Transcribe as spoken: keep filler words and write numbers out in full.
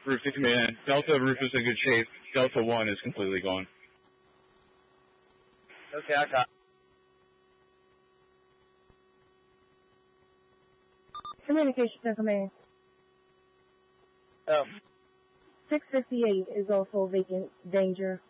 Roof to command. Delta roof is in good shape. Delta one is completely gone. Okay, I got it. Communication to command. Oh. six fifty-eight is also vacant. Danger.